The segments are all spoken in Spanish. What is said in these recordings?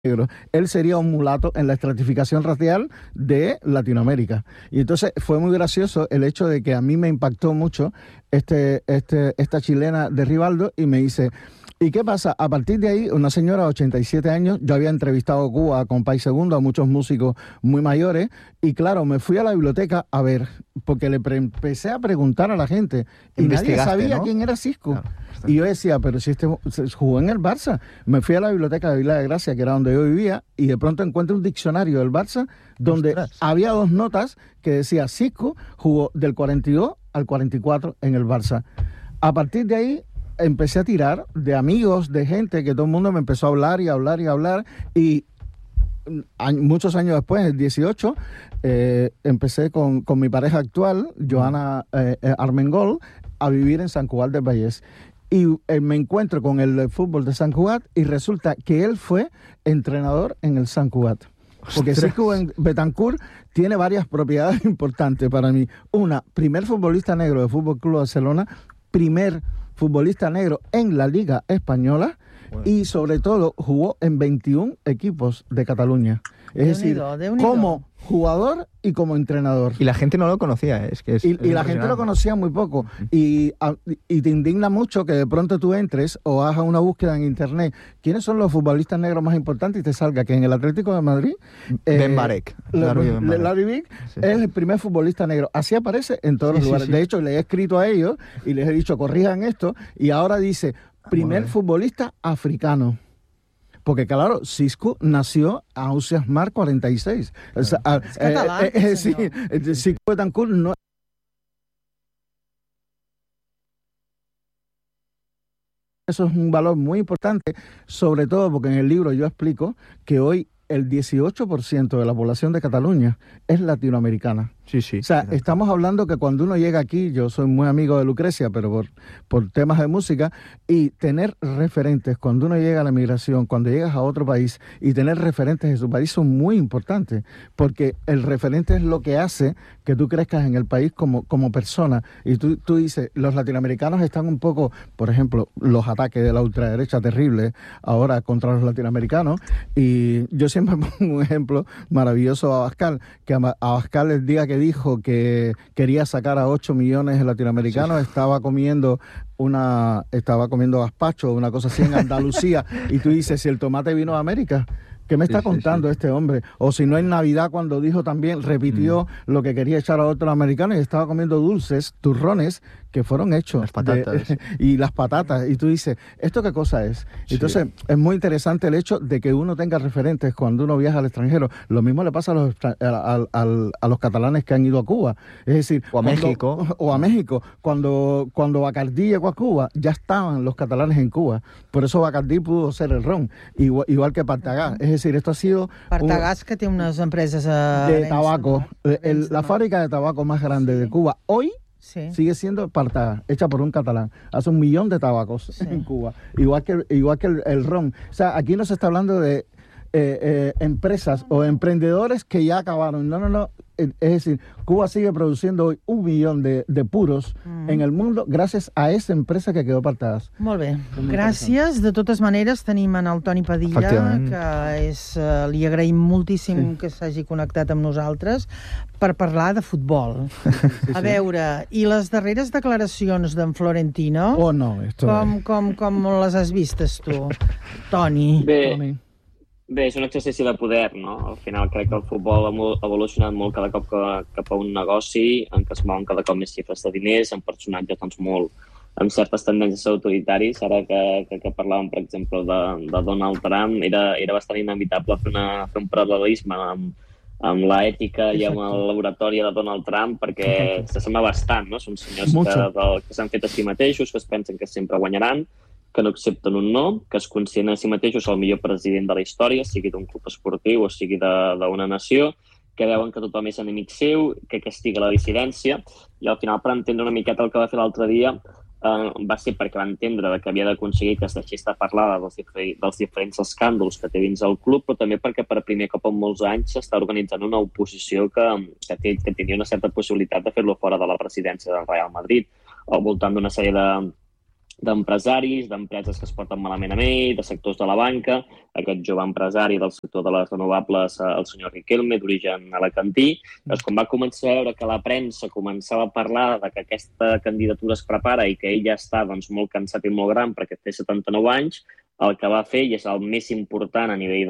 negro. Él sería un mulato en la estratificación racial de Latinoamérica. Y entonces fue muy gracioso el hecho de que a mí me impactó mucho esta chilena de Rivaldo y me dice, ¿y qué pasa? A partir de ahí, una señora de 87 años, yo había entrevistado a Cuba con País Segundo, a muchos músicos muy mayores, y claro, me fui a la biblioteca a ver, porque empecé a preguntar a la gente, y nadie sabía, ¿no?, quién era Cisco. Claro. Y yo decía, pero si jugó en el Barça. Me fui a la biblioteca de Vila de Gracia, que era donde yo vivía, y de pronto encuentro un diccionario del Barça donde había 2 notas que decía Cisco jugó del 42 al 44 en el Barça. A partir de ahí empecé a tirar de amigos, de gente, que todo el mundo me empezó a hablar y hablar y hablar, y muchos años después, en el 18, empecé con mi pareja actual, Joana Armengol, a vivir en Sant Cugat del Vallès. Y me encuentro con el fútbol de Sant Cugat y resulta que él fue entrenador en el Sant Cugat. Porque Cisco Betancourt tiene varias propiedades importantes para mí. Una, primer futbolista negro de Fútbol Club Barcelona, primer futbolista negro en la Liga Española, bueno, y sobre todo jugó en 21 equipos de Cataluña. Es decir, como jugador y como entrenador. Y la gente no lo conocía, y la gente lo conocía muy poco. Y te indigna mucho que de pronto tú entres o hagas una búsqueda en internet, ¿quiénes son los futbolistas negros más importantes? Y te salga que en el Atlético de Madrid Ben Barek, Larry Vick, sí, es el primer futbolista negro. Así aparece en todos los lugares. Sí. De hecho, le he escrito a ellos y les he dicho, corrijan esto, y ahora dice, primer futbolista africano. Porque claro, Cisco nació a Ausiàs Marc 46. O sea, es catalán, sí, Cisco Betancourt no... Eso es un valor muy importante, sobre todo porque en el libro yo explico que hoy el 18% de la población de Cataluña es latinoamericana. Sí, sí. O sea, estamos hablando que cuando uno llega aquí, yo soy muy amigo de Lucrecia, pero por temas de música, y tener referentes, cuando uno llega a la migración, cuando llegas a otro país, y tener referentes de su país son muy importantes, porque el referente es lo que hace que tú crezcas en el país como persona. Y tú dices, los latinoamericanos están un poco, por ejemplo, los ataques de la ultraderecha terribles ahora contra los latinoamericanos, y yo siempre pongo un ejemplo maravilloso a Abascal, que Abascal el día que dijo que quería sacar a 8 millones de latinoamericanos, sí, estaba comiendo gazpacho, una cosa así en Andalucía, y tú dices, si el tomate vino a América, ¿qué me está contando este hombre? O si no, en Navidad, cuando dijo también, repitió lo que quería echar a otros americanos, y estaba comiendo dulces, turrones, que fueron hechos. Las patatas. Y las patatas. Y tú dices, ¿esto qué cosa es? Sí. Entonces, es muy interesante el hecho de que uno tenga referentes cuando uno viaja al extranjero. Lo mismo le pasa a los catalanes que han ido a Cuba. Es decir... O a México. O a México. Cuando Bacardí llegó a Cuba, ya estaban los catalanes en Cuba. Por eso Bacardí pudo ser el ron. Igual que Partagás. Es decir, esto ha sido... Partagás, que tiene unas empresas... de tabaco. La fábrica de tabaco más grande de Cuba. Hoy sigue siendo Partagás, hecha por un catalán. Hace 1 millón de tabacos en Cuba. Igual que el ron. O sea, aquí no se está hablando de empresas o emprendedores que ya acabaron. No. Es decir, Cuba sigue produciendo hoy 1 millón de puros en el mundo gràcies a esa empresa que quedó Partagás. Molt bé. Gràcies. De totes maneres, tenim en el Toni Padilla, que li agraïm moltíssim que s'hagi connectat amb nosaltres per parlar de futbol. Sí. A veure, i les darreres declaracions d'en Florentino, com les has vistes tu, Toni? Bé, és un exercici de poder, no? Al final crec que el futbol ha evolucionat molt cada cop cap a un negoci en què es mouen cada cop més xifres de diners, amb personatges doncs, molt amb certes tendències autoritaris. Ara que parlàvem, per exemple, de Donald Trump, era bastant inevitable fer un paral·lelisme amb l'ètica i amb el laboratori de Donald Trump, perquè s'assembla bastant, no? Són senyors que s'han fet a si mateixos, que es pensen que sempre guanyaran, que no accepten un no, que es consideren a si mateixos el millor president de la història, sigui d'un club esportiu o sigui d'una nació, que veuen que tothom és enemic seu, que castiga la dissidència, i al final, per entendre una miqueta el que va fer l'altre dia, va ser perquè va entendre que havia d'aconseguir que es deixés de parlar dels diferents escàndols que té dins el club, però també perquè per primer cop en molts anys s'està organitzant una oposició que tenia una certa possibilitat de fer-lo fora de la presidència del Real Madrid, al voltant d'una sèrie d'empresaris, d'empreses que es porten malament amb ell, de sectors de la banca, aquest jove empresari del sector de les renovables, el senyor Riquelme, d'origen alacantí. Llavors, quan va començar a veure que la premsa començava a parlar de que aquesta candidatura es prepara i que ell ja està doncs, molt cansat i molt gran perquè té 79 anys, el que va fer, i és el més important a nivell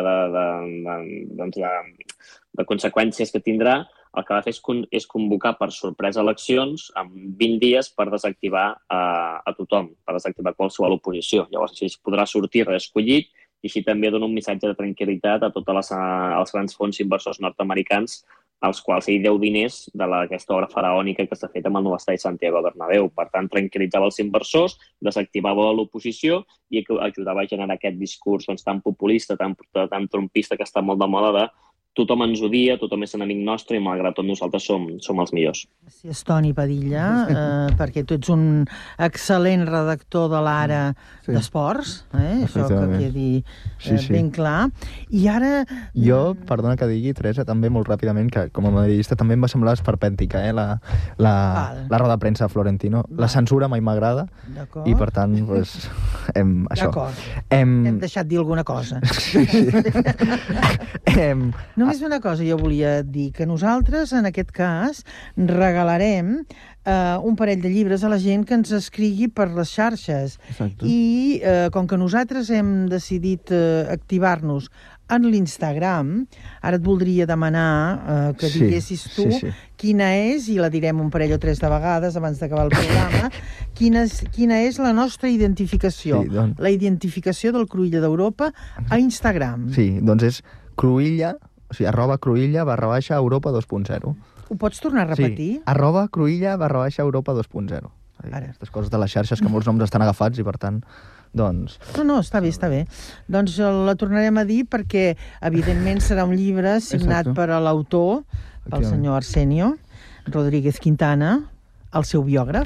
de conseqüències que tindrà, el que va fer és convocar per sorpresa eleccions en 20 dies per desactivar a tothom, per desactivar qualsevol oposició. Llavors, així es podrà sortir reescollit i així també dona un missatge de tranquil·litat a tots els grans fons inversors nord-americans als quals ell deu diners d'aquesta obra faraònica que s'ha fet amb el nou estadi Santiago Bernabéu. Per tant, tranquil·litzava els inversors, desactivava l'oposició i ajudava a generar aquest discurs doncs, tan populista, tan trompista que està molt de moda de tothom ens odia, tothom és enemic nostre i malgrat tot nosaltres som els millors. Gràcies, Toni Padilla, perquè tu ets un excel·lent redactor de l'Ara d'Esports, això que quedi ben clar. I ara... Jo, perdona que digui, Teresa, també molt ràpidament, que com a madridista també em va semblar esperpèntica, la roda de premsa de Florentino. La censura mai m'agrada i, per tant, doncs, això. D'acord. Hem deixat dir alguna cosa. Només una cosa jo volia dir, que nosaltres, en aquest cas, regalarem un parell de llibres a la gent que ens escrigui per les xarxes. Exacte. I com que nosaltres hem decidit activar-nos en l'Instagram, ara et voldria demanar que diguessis tu quina és, i la direm un parell o tres de vegades abans d'acabar el programa, quina és la nostra identificació, la identificació del Cruïlla d'Europa a Instagram. Sí, doncs és Cruïlla, o sigui, @Cruïlla_Europa 2.0. Ho pots tornar a repetir? Sí, @Cruïlla_Europa 2.0. Aquestes coses de les xarxes que molts noms estan agafats i, per tant, doncs... No, està bé. Doncs la tornarem a dir perquè, evidentment, serà un llibre signat per l'autor, pel senyor Arsenio Rodríguez Quintana, el seu biògraf,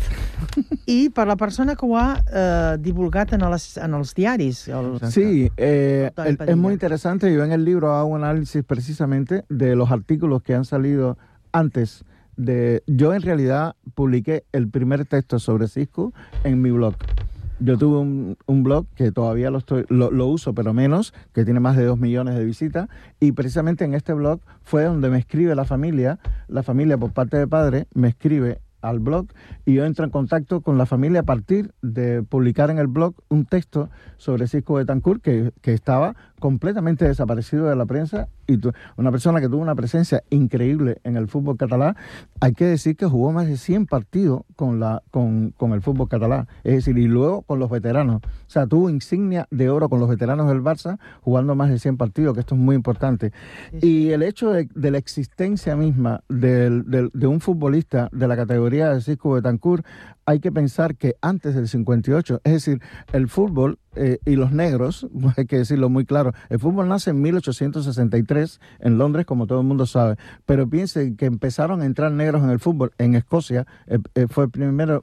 i per la persona que ho ha divulgat en els diaris. Sí, es muy interesante. Yo en el libro hago un análisis precisamente de los artículos que han salido antes de... Yo en realidad publiqué el primer texto sobre Xisco en mi blog. Yo tuve un blog que todavía lo uso, pero menos, que tiene más de 2 millones de visitas, y precisamente en este blog fue donde me escribe la familia por parte de padre, me escribe al blog y yo entro en contacto con la familia a partir de publicar en el blog un texto sobre Xisco Betancourt que estaba completamente desaparecido de la prensa y una persona que tuvo una presencia increíble en el fútbol catalán. Hay que decir que jugó más de 100 partidos con el fútbol catalán, es decir, y luego con los veteranos. O sea, tuvo insignia de oro con los veteranos del Barça jugando más de 100 partidos, que esto es muy importante. Y el hecho de la existencia misma de un futbolista de la categoría de Xisco Betancourt, hay que pensar que antes del 58, es decir, el fútbol y los negros, hay que decirlo muy claro, el fútbol nace en 1863 en Londres, como todo el mundo sabe, pero piensen que empezaron a entrar negros en el fútbol en Escocia, fue primero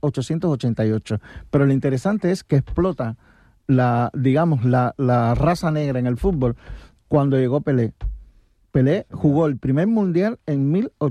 1888, pero lo interesante es que explota la raza negra en el fútbol cuando llegó Pelé. Pelé jugó el primer mundial en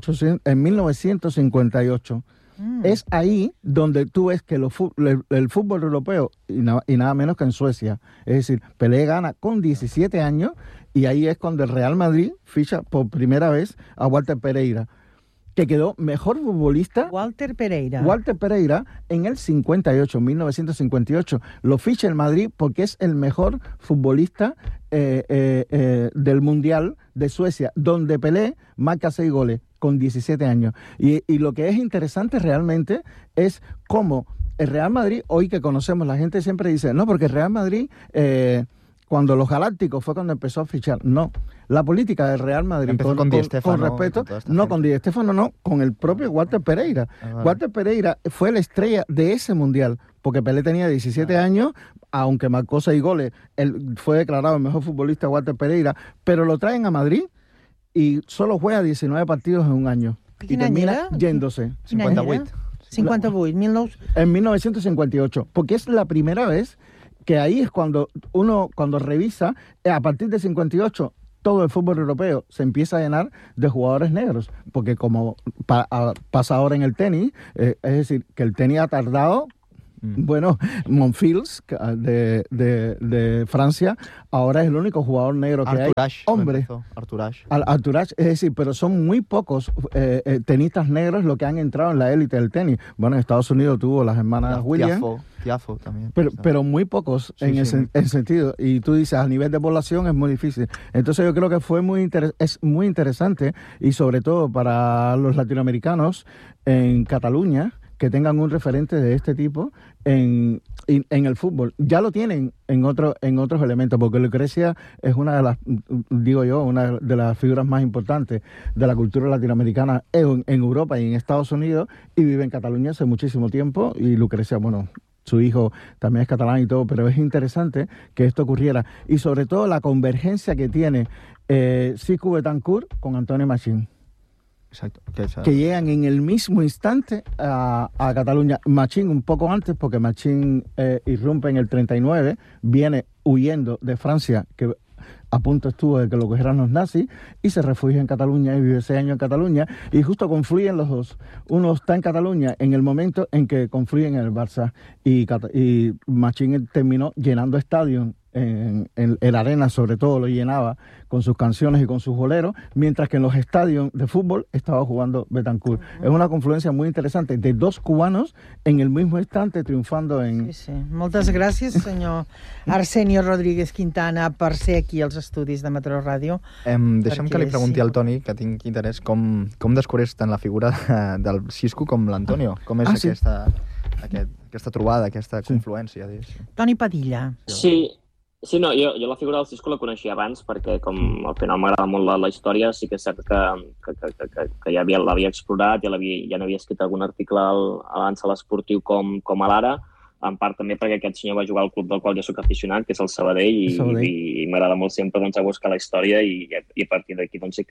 1958. Es ahí donde tú ves que el fútbol europeo, y nada menos que en Suecia, es decir, Pelé gana con 17 años y ahí es cuando el Real Madrid ficha por primera vez a Walter Pereira, que quedó mejor futbolista. Walter Pereira en el 1958. Lo ficha el Madrid porque es el mejor futbolista del Mundial de Suecia, donde Pelé marca 6 goles con 17 años. Y lo que es interesante realmente es cómo el Real Madrid, hoy que conocemos, la gente siempre dice, no, porque el Real Madrid... cuando los Galácticos fue cuando empezó a fichar. No, la política del Real Madrid empezó con Di Stéfano, con respeto, no con Di Stéfano, no, con el propio Walter Pereira. Walter Pereira fue la estrella de ese mundial, porque Pelé tenía 17 años, aunque marcó 6 goles, él fue declarado el mejor futbolista Walter Pereira, pero lo traen a Madrid y solo juega 19 partidos en un año. Y termina yéndose. 58. 58, en 1958, porque es la primera vez que ahí es cuando cuando revisa, a partir de 58, todo el fútbol europeo se empieza a llenar de jugadores negros, porque como pasa ahora en el tenis, es decir, que el tenis ha tardado Bueno, Monfils, de Francia, ahora es el único jugador negro que hay. Hombre. Arturage, es decir, pero son muy pocos tenistas negros los que han entrado en la élite del tenis. Bueno, en Estados Unidos tuvo las hermanas Williams. Tiafo también. Pero muy pocos en ese sentido. Y tú dices, a nivel de población es muy difícil. Entonces yo creo que es muy interesante, y sobre todo para los latinoamericanos en Cataluña, que tengan un referente de este tipo en el fútbol. Ya lo tienen en otros elementos, porque Lucrecia es una de las figuras más importantes de la cultura latinoamericana en Europa y en Estados Unidos, y vive en Cataluña hace muchísimo tiempo, y Lucrecia, bueno, su hijo también es catalán y todo, pero es interesante que esto ocurriera, y sobre todo la convergencia que tiene Siscu Betancourt con Antonio Machín. Exacto. Que llegan en el mismo instante a Cataluña. Machín un poco antes, porque Machín irrumpe en el 39, viene huyendo de Francia, que a punto estuvo de que lo cogieran los nazis, y se refugia en Cataluña y vive 6 años en Cataluña, y justo confluyen los dos. Uno está en Cataluña en el momento en que confluyen en el Barça, y Machín terminó llenando estadios. En la arena, sobre todo, lo llenaba con sus canciones y con sus boleros, mientras que en los estadios de fútbol estaba jugando Betancourt. Es una confluencia muy interesante de dos cubanos en el mismo instante triomfando en... Sí. Moltes gràcies, senyor Arsenio Rodríguez Quintana, per ser aquí als estudis de Mataró Ràdio. Deixa'm que li pregunti al Toni, que tinc interès, com descobreix tant la figura del Siscu com l'Antonio? Com és aquesta trobada, aquesta confluència? Toni Padilla. Sí, no, jo la figura del Siscu la coneixia abans, perquè com al final m'agrada molt la història, sí que és cert que ja l'havia explorat, ja n'havia escrit algun article abans a l'Esportiu com a l'Ara, en part també perquè aquest senyor va jugar al club del qual jo soc aficionat, que és el Sabadell, i m'agrada molt sempre a buscar la història, i a partir d'aquí sí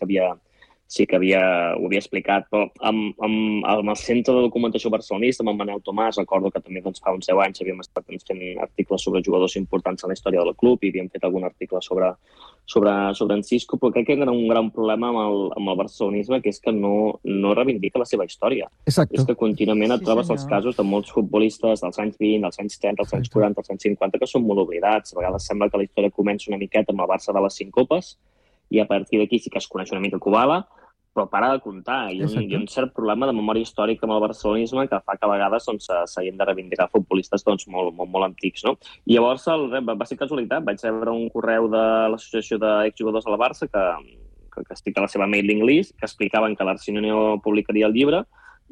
que ho havia explicat, però amb el Centre de Documentació Barcelonista, amb en Manel Tomàs, recordo que també fa uns 10 anys havíem estat fent articles sobre jugadors importants en la història del club, i havíem fet algun article sobre en Siscu, però crec que era un gran problema amb el barcelonisme, que és que no reivindica la seva història. Exacto. És que contínuament et trobes els casos de molts futbolistes dels anys 20, dels anys 30, dels anys 40, dels anys 50, que són molt oblidats. A vegades sembla que la història comença una miqueta amb el Barça de les 5 copes, i a partir d'aquí sí que es coneix una mica Kubala, però para de comptar. Hi ha un cert problema de memòria històrica amb el barcelonisme que fa que a vegades s'hagin de reivindicar futbolistes molt antics. No? I llavors va ser casualitat. Vaig rebre un correu de l'Associació d'Exjugadors de la Barça que estic a la seva mailing list, que explicaven que l'Arsenio publicaria el llibre,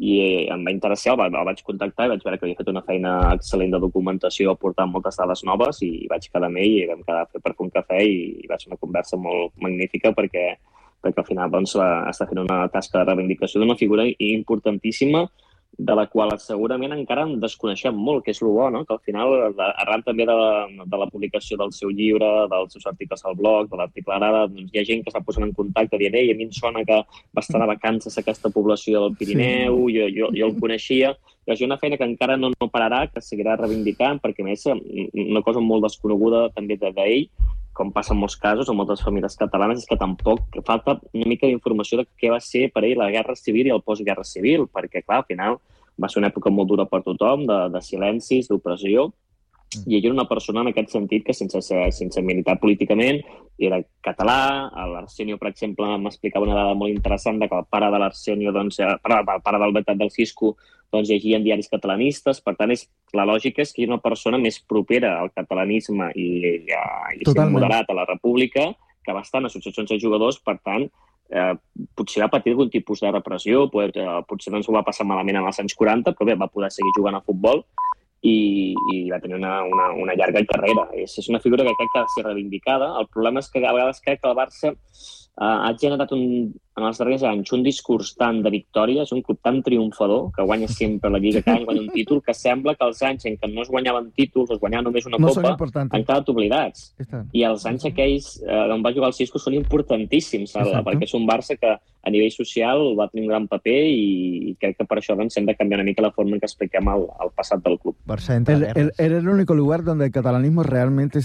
i em va interessar, el vaig contactar i vaig veure que havia fet una feina excel·lent de documentació aportant moltes dades noves, i vaig quedar amb ell i vam quedar per fer un cafè, i va ser una conversa molt magnífica perquè al final està fent una tasca de reivindicació d'una figura importantíssima, de la qual segurament encara en desconeixem molt, que és el bo, no? Que al final, arran també de la publicació del seu llibre, dels seus articles al blog, de l'article Arada, doncs hi ha gent que s'ha posat en contacte dient, a mi em sona que va estar de vacances a aquesta població del Pirineu, jo el coneixia. És una feina que encara no pararà, que seguirà reivindicant, perquè a més una cosa molt desconeguda també d'ell, com passa en molts casos, en moltes famílies catalanes, és que tampoc falta una mica d'informació de què va ser per ell la Guerra Civil i el postguerra civil, perquè, clar, al final va ser una època molt dura per tothom, de silencis, d'opressió, i ell era una persona en aquest sentit que sense militar políticament era català. L'Arsenio, per exemple, m'explicava una dada molt interessant de que el pare de l'Arsenio, el pare del Siscu, llegia en diaris catalanistes. Per tant, la lògica és que hi ha una persona més propera al catalanisme i ser moderat a la República, que va estar en associacions de jugadors. Per tant, potser va patir algun tipus de repressió, potser no ens ho va passar malament en els anys 40, però bé, va poder seguir jugant a futbol i va tenir una llarga carrera. És una figura que crec que ha de ser reivindicada. El problema és que a vegades crec que el Barça ha generat en els darrers anys un discurs tant de victòria, és un club tan triomfador, que guanya sempre la Lliga, cada any guanya un títol, que sembla que els anys en què no es guanyaven títols, es guanyava només una copa, han quedat oblidats. I els anys aquells on va jugar el Siscu són importantíssims, perquè és un Barça que a nivell social va tenir un gran paper, i crec que per això hem de canviar una mica la forma en què expliquem el passat del club. Era el único lugar donde el catalanismo realmente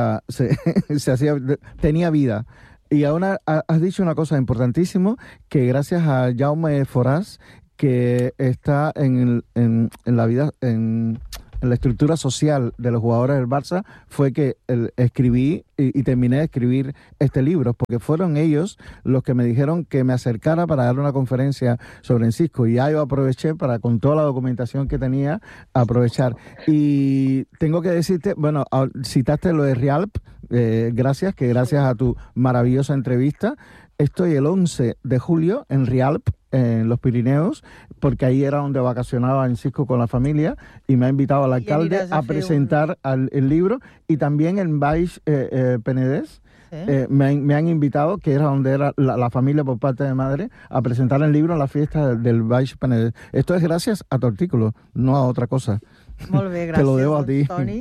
tenía vida. Y ahora has dicho una cosa importantísima, que gracias a Jaume Forás, que está en la vida, en la estructura social de los jugadores del Barça fue que escribí y terminé de escribir este libro, porque fueron ellos los que me dijeron que me acercara para dar una conferencia sobre Cisco, y ya yo aproveché para, con toda la documentación que tenía, aprovechar. Y tengo que decirte, bueno, citaste lo de Rialp, gracias a tu maravillosa entrevista. Estoy el 11 de julio en Rialp, en los Pirineos, porque ahí era donde vacacionaba en Cisco con la familia, y me ha invitado al alcalde a presentar el libro, y también en Baix Penedès. ¿Sí? Me han invitado, que era donde era la familia por parte de madre, a presentar el libro en la fiesta del Baix Penedès. Esto es gracias a tu artículo, no a otra cosa. Molt bé, gràcies, te lo debo a ti, Toni.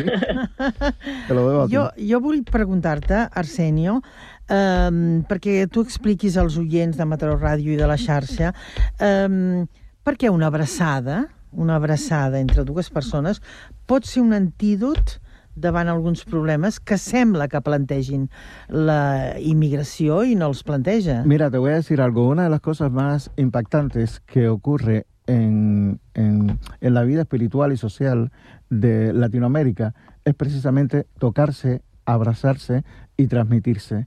Te lo debo a ti. Jo vull preguntar-te, Arsenio, perquè tu expliquis als oients de Mataró Ràdio i de la xarxa, per què una abraçada entre dues persones pot ser un antídot davant alguns problemes que sembla que plantegin la inmigració i no els planteja? Mira, te voy a decir algo. Una de las cosas más impactantes que ocurre en la vida espiritual y social de Latinoamérica es precisamente tocarse, abrazarse y transmitirse.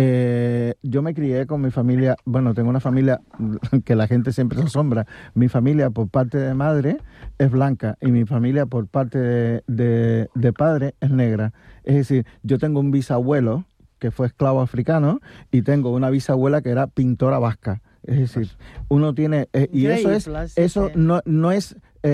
Yo me crié con mi familia, bueno, tengo una familia que la gente siempre se asombra. Mi familia por parte de madre es blanca y mi familia por parte de padre es negra. Es decir, yo tengo un bisabuelo que fue esclavo africano y tengo una bisabuela que era pintora vasca. Es decir, uno tiene... y eso no es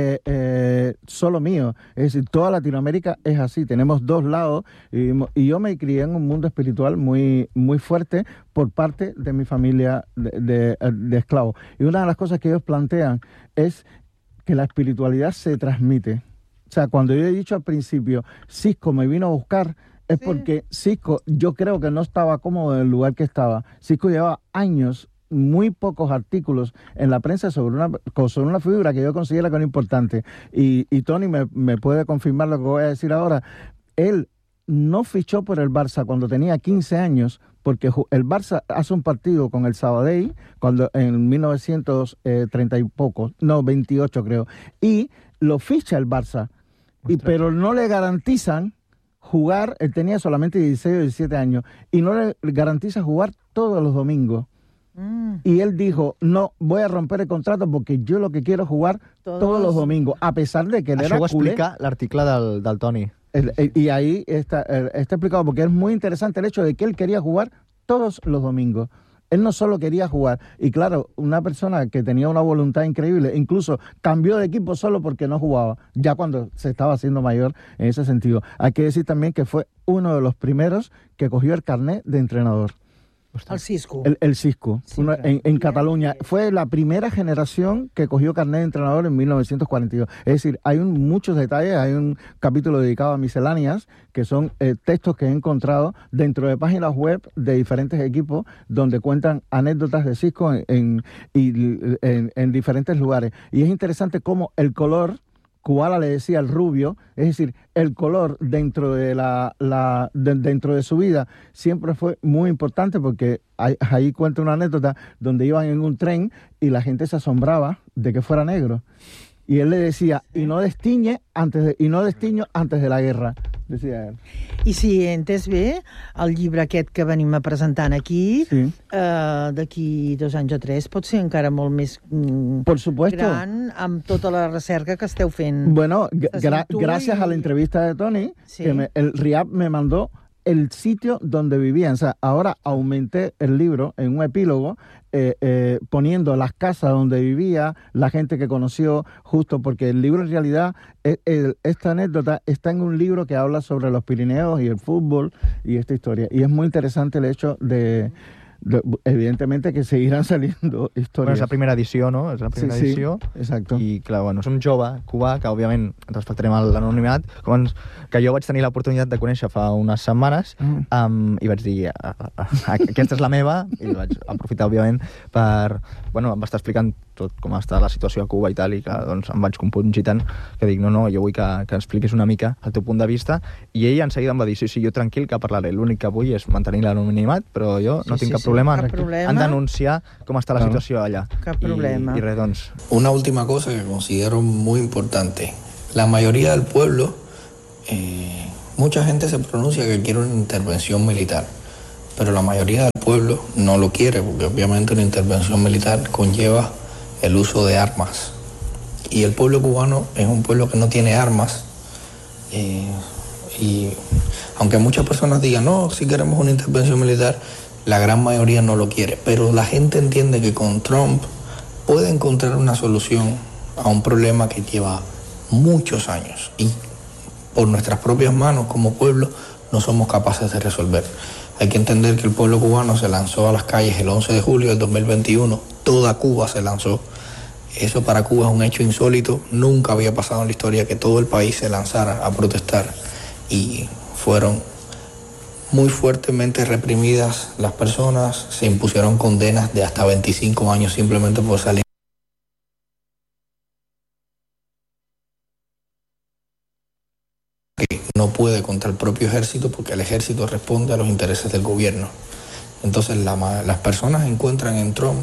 solo mío. Es decir, toda Latinoamérica es así. Tenemos dos lados. Y yo me crié en un mundo espiritual muy, muy fuerte por parte de mi familia de esclavos. Y una de las cosas que ellos plantean es que la espiritualidad se transmite. O sea, cuando yo he dicho al principio, Cisco me vino a buscar, es porque Cisco, yo creo que no estaba cómodo en el lugar que estaba. Cisco llevaba años, muy pocos artículos en la prensa sobre una figura que yo considero que era importante. Y Tony me puede confirmar lo que voy a decir ahora. Él no fichó por el Barça cuando tenía 15 años, porque el Barça hace un partido con el Sabadell cuando en 1930 y poco, no, 28 creo, y lo ficha el Barça, pero no le garantizan jugar. Él tenía solamente 16 o 17 años, y no le garantiza jugar todos los domingos. Y él dijo, no, voy a romper el contrato porque yo lo que quiero es jugar todos los domingos, a pesar de que él era culé. Això ho explica l'article del Toni. Y ahí está explicado, porque es muy interesante el hecho de que él quería jugar todos los domingos. Él no solo quería jugar, y claro, una persona que tenía una voluntad increíble, incluso cambió de equipo solo porque no jugaba, ya cuando se estaba haciendo mayor en ese sentido. Hay que decir también que fue uno de los primeros que cogió el carnet de entrenador. El Cisco. El Cisco, en Cataluña. Fue la primera generación que cogió carnet de entrenador en 1942. Es decir, hay muchos detalles, hay un capítulo dedicado a misceláneas, que son textos que he encontrado dentro de páginas web de diferentes equipos, donde cuentan anécdotas de Cisco en diferentes lugares. Y es interesante cómo el color, Kubala le decía el rubio, es decir, el color dentro de dentro de su vida siempre fue muy importante, porque ahí cuenta una anécdota donde iban en un tren y la gente se asombraba de que fuera negro. Y él le decía, y no destiño antes de la guerra, decía él. I si he entès bé, el llibre aquest que venim presentant aquí, d'aquí 2 anys o 3, pot ser encara molt més gran, amb tota la recerca que esteu fent. Bueno, gracias a la entrevista de Tony, que el RIAP me mandó el sitio donde vivían. O sea, ahora aumenté el libro en un epílogo, poniendo las casas donde vivía, la gente que conoció, justo porque el libro en realidad, esta anécdota está en un libro que habla sobre los Pirineos y el fútbol y esta historia. Y es muy interesante el hecho de evidentemente que seguiran saliendo històries. Bueno, és la primera edició, no? És la primera edició. Exacte. I, clar, bueno, és un jove cubà que, òbviament, respectarem l'anonimat, que jo vaig tenir l'oportunitat de conèixer fa unes setmanes i vaig dir, aquesta és la meva, i vaig aprofitar, òbviament, per... Bueno, em va estar explicant tot com està la situació a Cuba i tal, i que doncs, em vaig compungir tant, que dic, no, jo vull que expliquis una mica el teu punt de vista, i ell en seguida em va dir, sí, jo tranquil que parlaré, l'únic que vull és mantenir l'anonimat, però jo no tinc cap problema en denunciar com està la situació allà. Cap problema. I res, doncs... Una última cosa que considero muy importante. La mayoría del pueblo, mucha gente se pronuncia que quiere una intervención militar, pero la mayoría del pueblo no lo quiere, porque obviamente una intervención militar conlleva el uso de armas. Y el pueblo cubano es un pueblo que no tiene armas, y aunque muchas personas digan, no, si queremos una intervención militar, la gran mayoría no lo quiere. Pero la gente entiende que con Trump puede encontrar una solución a un problema que lleva muchos años y por nuestras propias manos como pueblo no somos capaces de resolver. Hay que entender que el pueblo cubano se lanzó a las calles el 11 de julio del 2021, toda Cuba se lanzó. Eso para Cuba es un hecho insólito, nunca había pasado en la historia que todo el país se lanzara a protestar y fueron muy fuertemente reprimidas las personas, se impusieron condenas de hasta 25 años simplemente por salir. Que no puede contra el propio ejército porque el ejército responde a los intereses del gobierno. Entonces las personas encuentran en Trump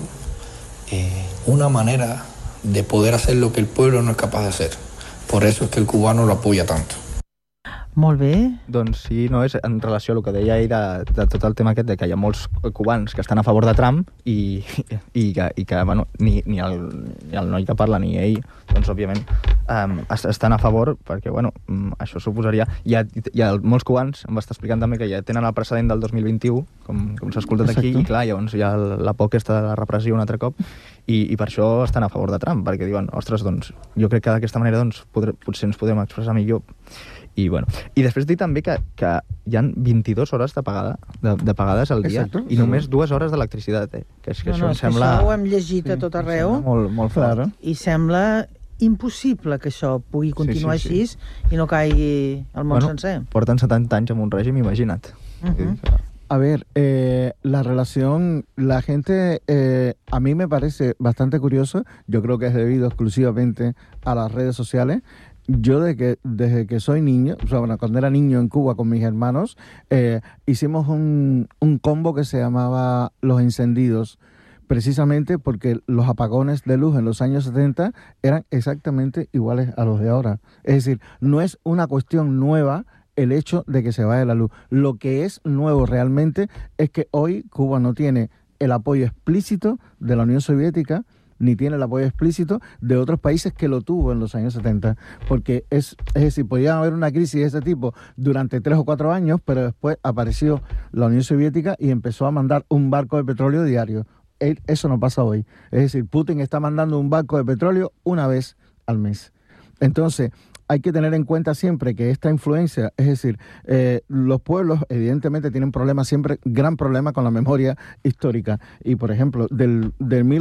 una manera de poder hacer lo que el pueblo no es capaz de hacer. Por eso es que el cubano lo apoya tanto. Molt bé. Doncs sí, no, és en relació al que deia ell de tot el tema aquest de que hi ha molts cubans que estan a favor de Trump i que bueno, ni el noi que parla ni ell, doncs òbviament estan a favor perquè bueno, això suposaria... Hi ha molts cubans, em va estar explicant també que ja tenen el precedent del 2021, com s'ha escoltat aquí, i clar, llavors hi ha la por aquesta de la repressió un altre cop i per això estan a favor de Trump, perquè diuen, ostres, doncs jo crec que d'aquesta manera doncs, potser ens podem expressar millor. I, bueno, i després dir també que hi ha 22 hores de pagades al dia. Exacto. I només 2 hores d'electricitat, que és que això em sembla... Això ho hem llegit a tot arreu. Molt fort. I sembla impossible que això pugui continuar així i no caigui el món sencer. Porten 70 anys en un règim, imagina't. A ver, la relación, la gente, a mí me parece bastante curioso, yo creo que es debido exclusivamente a las redes sociales. Yo desde que soy niño, o sea, bueno, cuando era niño en Cuba con mis hermanos, hicimos un combo que se llamaba Los Encendidos, precisamente porque los apagones de luz en los años 70 eran exactamente iguales a los de ahora. Es decir, no es una cuestión nueva el hecho de que se vaya la luz. Lo que es nuevo realmente es que hoy Cuba no tiene el apoyo explícito de la Unión Soviética, ni tiene el apoyo explícito de otros países que lo tuvo en los años 70. Porque es decir, podía haber una crisis de ese tipo durante 3 o 4 años, pero después apareció la Unión Soviética y empezó a mandar un barco de petróleo diario. Eso no pasa hoy. Es decir, Putin está mandando un barco de petróleo una vez al mes. Entonces, hay que tener en cuenta siempre que esta influencia, es decir, los pueblos evidentemente tienen problemas siempre, gran problema con la memoria histórica. Y, por ejemplo, del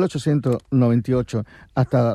1898 hasta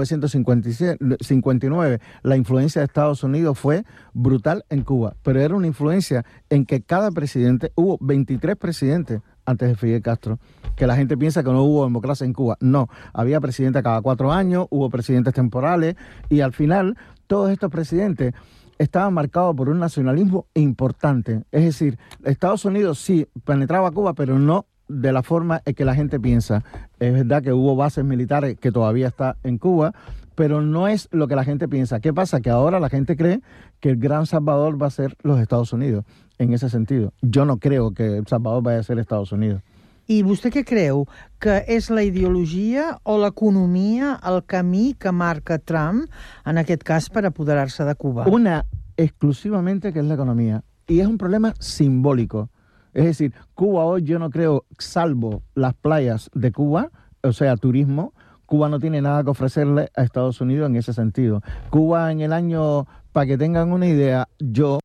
1959, la influencia de Estados Unidos fue brutal en Cuba. Pero era una influencia en que cada presidente, hubo 23 presidentes antes de Fidel Castro, que la gente piensa que no hubo democracia en Cuba. No, había presidente cada 4 años, hubo presidentes temporales, y al final todos estos presidentes estaban marcados por un nacionalismo importante. Es decir, Estados Unidos sí penetraba a Cuba, pero no de la forma en que la gente piensa. Es verdad que hubo bases militares que todavía está en Cuba, pero no es lo que la gente piensa. ¿Qué pasa? Que ahora la gente cree que el gran salvador va a ser los Estados Unidos, en ese sentido. Yo no creo que el salvador vaya a ser Estados Unidos. I vostè què creu? Que és la ideologia o l'economia el camí que marca Trump, en aquest cas, per apoderar-se de Cuba? Una exclusivamente que es la economía. Y es un problema simbólico. Es decir, Cuba hoy yo no creo, salvo las playas de Cuba, o sea, turismo, Cuba no tiene nada que ofrecerle a Estados Unidos en ese sentido. Cuba en el año, para que tengan una idea, yo...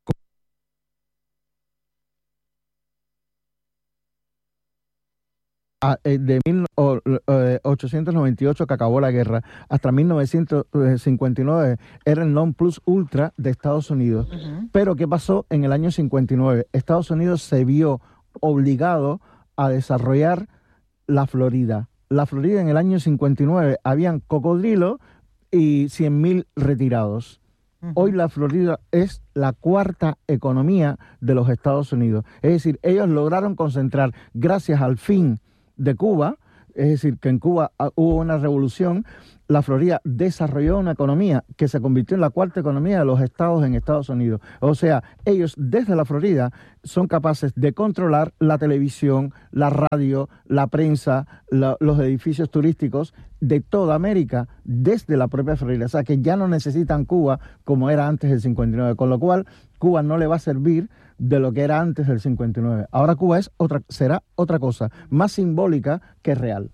de 1898 que acabó la guerra hasta 1959 era el non plus ultra de Estados Unidos. Pero ¿qué pasó en el año 59? Estados Unidos se vio obligado a desarrollar la Florida. La Florida en el año 59 habían cocodrilos y 100.000 retirados. Hoy la Florida es la 4ª economía de los Estados Unidos. Es decir, ellos lograron concentrar, gracias al fin de Cuba, Es decir, que en Cuba hubo una revolución, la Florida desarrolló una economía que se convirtió en la cuarta economía de los estados en Estados Unidos. O sea, ellos desde la Florida son capaces de controlar la televisión, la radio, la prensa, los edificios turísticos de toda América desde la propia Florida. O sea, que ya no necesitan Cuba como era antes del 59, con lo cual Cuba no le va a servir de lo que era antes del 59. Ahora Cuba serà otra cosa, más simbòlica que real.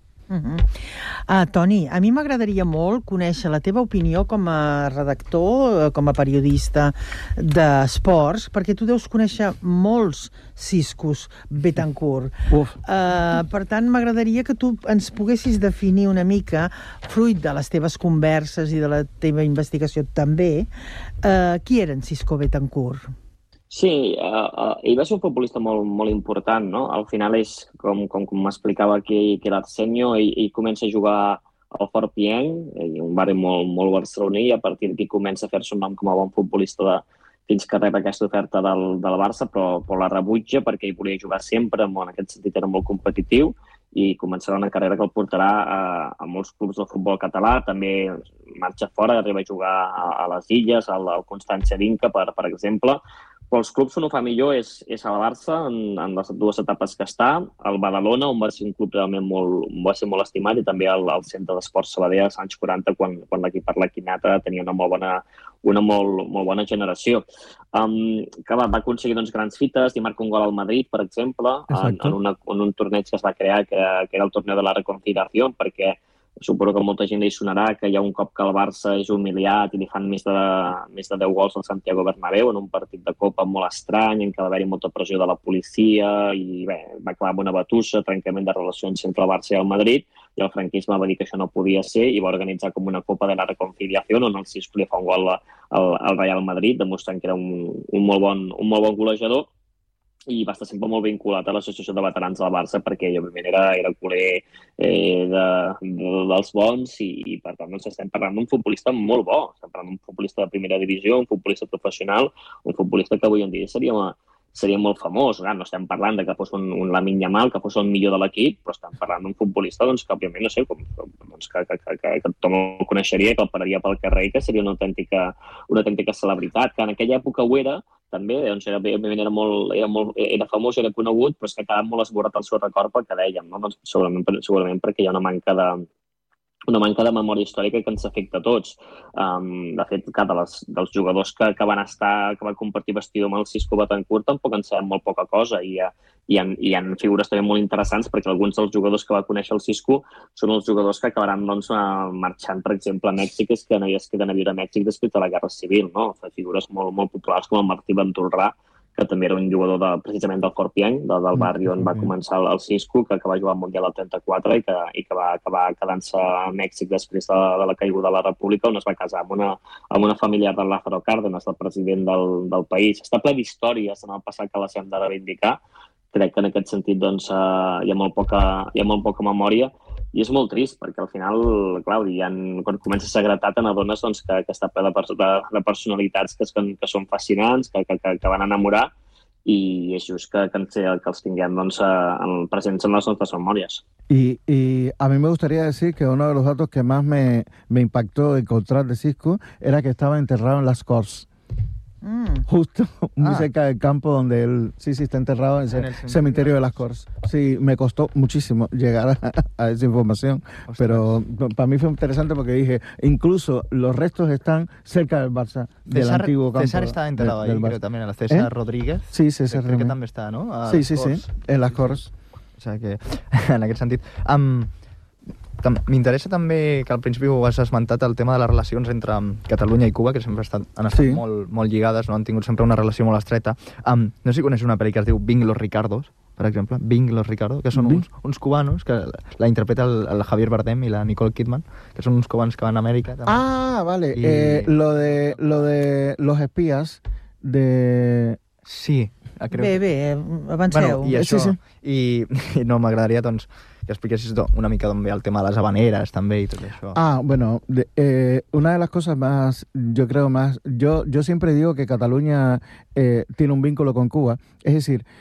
Toni, a mi m'agradaria molt conèixer la teva opinió com a redactor, com a periodista d'esports, perquè tu deus conèixer molts Ciscos Betancur. Per tant, m'agradaria que tu ens poguessis definir una mica, fruit de les teves converses i de la teva investigació també, qui eren Cisco Betancur? Sí, ell va ser un futbolista molt important, no? Al final és, com m'explicava aquí l'Arsenio, ell comença a jugar al Fort Pienc, un barri molt barceloní, i a partir d'aquí comença a fer-se un nom com a bon futbolista fins que rep aquesta oferta del Barça, però la rebutja perquè ell volia jugar sempre, en aquest sentit era molt competitiu, i començarà una carrera que el portarà a molts clubs del futbol català, també marxa fora, arriba a jugar a les Illes, al Constància d'Inca, per exemple. Però els clubs on ho fa millor és al Barça, en les dues etapes que està, al Badalona, on va ser un club realment va ser molt estimat, i també al Centre d'Esports Sabadell als anys 40, quan l'equip Arlequinata tenia una molt bona generació. Que va aconseguir grans fites, i marca un gol al Madrid, per exemple, en un torneig que es va crear, que era el torneo de la Reconciliació, perquè suposo que molta gent li sonarà que hi ha un cop que el Barça és humiliat i li fan més de 10 gols al Santiago Bernabéu en un partit de Copa molt estrany, en què va haver-hi molta pressió de la policia i bé, va acabar amb una batussa, trencament de relacions entre el Barça i el Madrid, i el franquisme va dir que això no podia ser i va organitzar com una Copa de la Reconciliació on el Cisco li fa un gol al Real Madrid, demostrant que era un molt bon golejador, i va estar sempre molt vinculat a l'associació de veterans del Barça perquè ell, òbviament, era culer dels bons, i per tant estem parlant d'un futbolista molt bo, estem parlant d'un futbolista de primera divisió, un futbolista professional, un futbolista que avui en dia seria molt famós. No estem parlant de que fos un Lamine Yamal, que fos el millor de l'equip, però estem parlant d'un futbolista que, òbviament, no sé, que tothom el coneixeria, que el pararia pel carrer, que seria una autèntica celebritat, que en aquella època ho era, també, òbviament era famós, era conegut, però és que ha quedat molt esborrat el seu record pel que dèiem, no? Segurament perquè hi ha una manca de memòria històrica que ens afecta a tots. De fet, dels jugadors que van compartir vestidor amb el Cisco Betancur tampoc en sabem molt poca cosa, i hi ha figures també molt interessants, perquè alguns dels jugadors que va conèixer el Cisco són els jugadors que acabaran marxant, per exemple, a Mèxic, que es queden a viure a Mèxic després de la Guerra Civil, no? Figures molt populars com el Martí Ventolrà, que també era un jugador precisament del Fort Pienc, del barri on va començar el Cisco, que va jugar al Mundial del 34 i que va acabar quedant-se a Mèxic després de la caiguda de la República, on es va casar amb una familiar del Lázaro Cárdenas, el president del país. Està ple d'històries en el passat que les hem de reivindicar. Crec que en aquest sentit hi ha molt poca memòria, i és molt trist, perquè al final, clar, quan comences a segretar te n'adones que està ple de personalitats que són fascinants, que van enamorar, i és just que els tinguem presents en les nostres memòries. Y a mí me gustaría decir que uno de los datos que más me impactó encontrar de Cisco era que estaba enterrado en las Corts. Justo muy cerca del campo donde él está enterrado, en el cementerio de las Corts. Sí, me costó muchísimo llegar a esa información. Ostras. Pero para mí fue interesante porque dije, incluso los restos están cerca del Barça, del antiguo campo. César está enterrado ahí, creo, también, el César Rodríguez. Sí, César creo que també està, no? Sí, en las Corts. O sigui que, en aquest sentit... M'interessa també que al principi ho has esmentat, el tema de les relacions entre Catalunya i Cuba, que sempre han estat molt lligades, no? Han tingut sempre una relació molt estreta. No sé si coneixes una pel·li que es diu Bing los Ricardos, per exemple, Bing los Ricardos, que són uns cubanos, que la interpreta el Javier Bardem i la Nicole Kidman, que són uns cubans que van a Amèrica. També. Vale. Lo de los espías de... Sí. Bé, avanceu. Bueno, i això, sí. I no, m'agradaria, doncs, que expliquessis una mica d'on ve el tema de las habaneras també y todo eso. Bueno, una de las cosas más, yo siempre digo que Cataluña tiene un vínculo con Cuba. Es decir,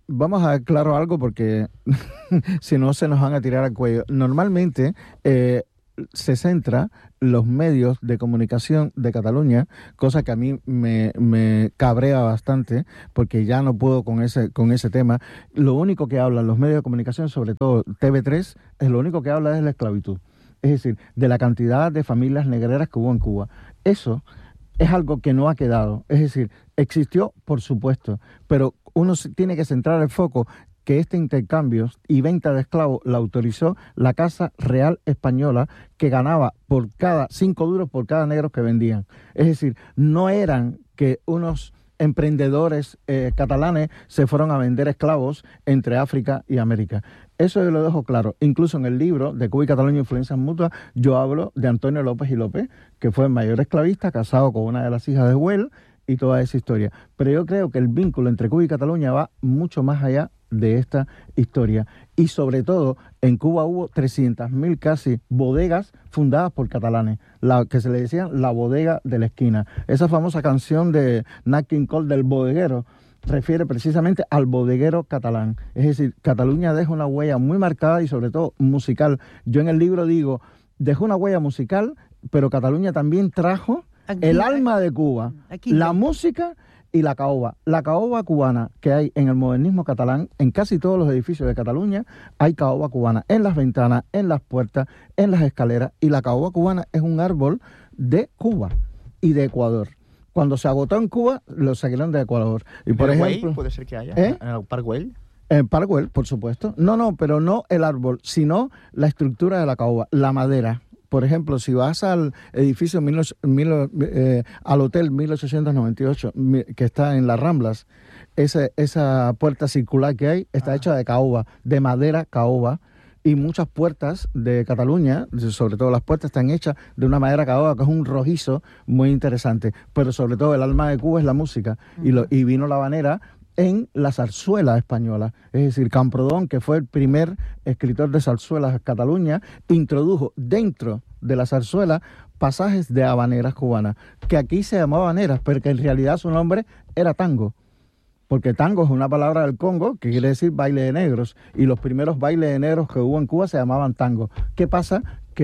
vamos a ver claro algo porque si no se nos van a tirar al cuello. Normalmente se centra los medios de comunicación de Cataluña, cosa que a mí me cabrea bastante porque ya no puedo con ese tema. Lo único que hablan los medios de comunicación, sobre todo TV3, es lo único que habla es la esclavitud. Es decir, de la cantidad de familias negreras que hubo en Cuba. Eso es algo que no ha quedado. Es decir, existió, por supuesto, pero uno tiene que centrar el foco que este intercambio y venta de esclavos la autorizó la Casa Real Española, que ganaba por cada 5 duros por cada negro que vendían. Es decir, no eran que unos emprendedores catalanes se fueron a vender esclavos entre África y América. Eso yo lo dejo claro. Incluso en el libro de Cuba y Cataluña, Influencias Mutuas, yo hablo de Antonio López y López, que fue el mayor esclavista, casado con una de las hijas de Güell, y toda esa historia. Pero yo creo que el vínculo entre Cuba y Cataluña va mucho más allá de esta historia. Y sobre todo, en Cuba hubo 300.000 casi bodegas fundadas por catalanes, que se le decían la bodega de la esquina. Esa famosa canción de Nat King Cole del bodeguero refiere precisamente al bodeguero catalán. Es decir, Cataluña deja una huella muy marcada y sobre todo musical. Yo en el libro digo, dejó una huella musical, pero Cataluña también trajo el alma de Cuba, la música y la caoba. La caoba cubana que hay en el modernismo catalán, en casi todos los edificios de Cataluña, hay caoba cubana en las ventanas, en las puertas, en las escaleras. Y la caoba cubana es un árbol de Cuba y de Ecuador. Cuando se agotó en Cuba, lo sacaron de Ecuador. Y por ejemplo, ¿puede ser que haya en el Parc Güell? En Parc Güell, por supuesto. No, pero no el árbol, sino la estructura de la caoba, la madera. Por ejemplo, si vas al edificio al Hotel 1898, que está en las Ramblas, esa puerta circular que hay está hecha de caoba, de madera caoba, y muchas puertas de Cataluña, sobre todo las puertas, están hechas de una madera caoba, que es un rojizo muy interesante. Pero sobre todo el alma de Cuba es la música, y vino la habanera en la zarzuela española. Es decir, Camprodón, que fue el primer escritor de zarzuelas de Cataluña, introdujo dentro de la zarzuela pasajes de habaneras cubanas, que aquí se llamaban habaneras, pero que en realidad su nombre era tango. Porque tango es una palabra del Congo que quiere decir baile de negros, y los primeros bailes de negros que hubo en Cuba se llamaban tango. ¿Qué pasa? Que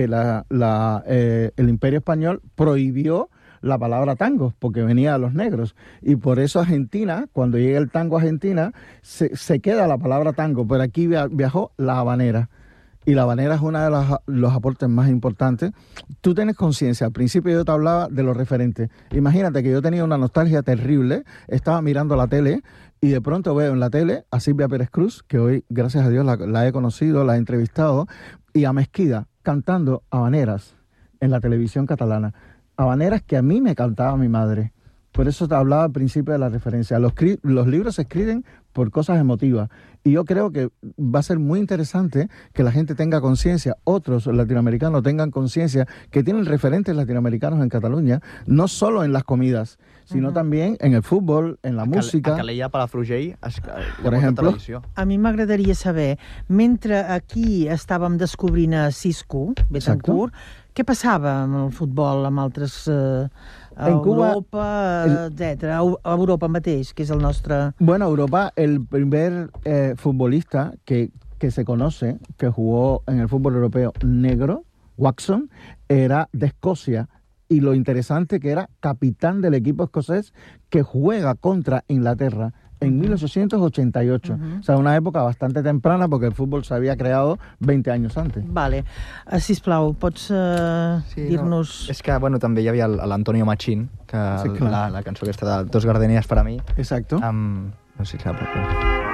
el Imperio Español prohibió la palabra tango, porque venía de los negros, y por eso Argentina, cuando llega el tango a Argentina, se queda la palabra tango, pero aquí viajó la habanera, y la habanera es uno de los aportes más importantes. Tú tienes conciencia, al principio yo te hablaba de los referentes. Imagínate que yo tenía una nostalgia terrible, estaba mirando la tele, y de pronto veo en la tele a Silvia Pérez Cruz, que hoy, gracias a Dios, la he conocido, la he entrevistado, y a Mesquida cantando habaneras en la televisión catalana. Habaneras que a mí me cantaba mi madre. Por eso te hablaba al principio de la referencia. Los libros se escriben por cosas emotivas. Y yo creo que va a ser muy interesante que la gente tenga conciencia, otros latinoamericanos tengan conciencia, que tienen referentes latinoamericanos en Cataluña, no solo en las comidas, sino también en el fútbol, en la música. A Calella, Palafrugell, per exemple. A mi m'agradaria saber, mentre aquí estàvem descobrint a Cisco, Betancourt, què passava amb el futbol, amb altres... Europa, etcétera. Europa mateix, que és el nostre... Bueno, Europa, el primer futbolista que se conoce, que jugó en el fútbol europeo negro, Watson, era de Escocia. Y lo interesante que era capitán del equipo escocés que juega contra Inglaterra en 1888. O sea, una època bastante temprana perquè el futbol s'havia creado 20 anys antes. Vale. Sisplau, pots dir-nos... No. És que, bueno, també hi havia l'Antonio Machín, que la cançó aquesta de Dos gardenias para mí. Exacto. No sé si sap.